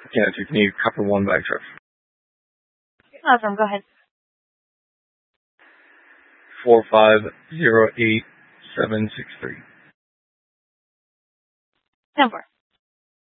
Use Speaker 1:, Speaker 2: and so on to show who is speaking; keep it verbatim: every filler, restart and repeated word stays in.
Speaker 1: Can I take me copper one back truck?
Speaker 2: Awesome, go ahead.
Speaker 1: Four five zero eight seven six three.
Speaker 2: Ten four.